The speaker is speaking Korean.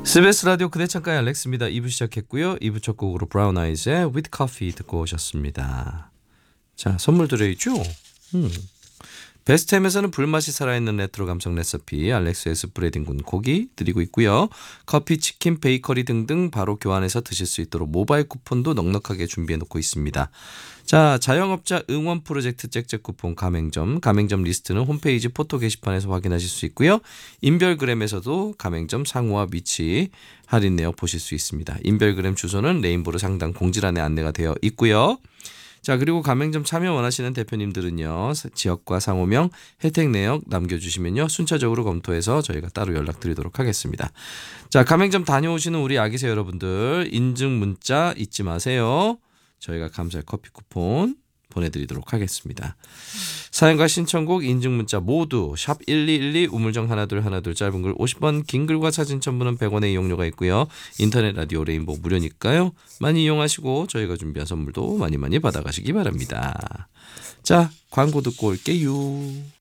CBS 라디오 그대 창가의 알렉스입니다. 2부 시작했고요. 2부 첫 곡으로 브라운 아이즈의 With Coffee 듣고 오셨습니다. 자, 선물 드려야죠. 베스트햄에서는 불맛이 살아있는 레트로 감성 레시피 알렉스에스 브레딩군 고기 드리고 있고요. 커피, 치킨, 베이커리 등등 바로 교환해서 드실 수 있도록 모바일 쿠폰도 넉넉하게 준비해 놓고 있습니다. 자, 자영업자 응원 프로젝트 잭잭 쿠폰 가맹점 리스트는 홈페이지 포토 게시판에서 확인하실 수 있고요. 인별그램에서도 가맹점 상호와 위치 할인 내역 보실 수 있습니다. 인별그램 주소는 레인보우 상단 공지란에 안내가 되어 있고요. 자, 그리고 가맹점 참여 원하시는 대표님들은요, 지역과 상호명, 혜택 내역 남겨주시면요, 순차적으로 검토해서 저희가 따로 연락드리도록 하겠습니다. 자, 가맹점 다녀오시는 우리 아기새 여러분들 인증 문자 잊지 마세요. 저희가 감사의 커피 쿠폰 보내드리도록 하겠습니다. 사연과 신청곡 인증 문자 모두 샵 1212 우물정 하나둘 짧은 글 50원, 긴 글과 사진 첨부는 100원의 이용료가 있고요. 인터넷 라디오 레인보우 무료니까요. 많이 이용하시고 저희가 준비한 선물도 많이 받아가시기 바랍니다. 자, 광고 듣고 올게요.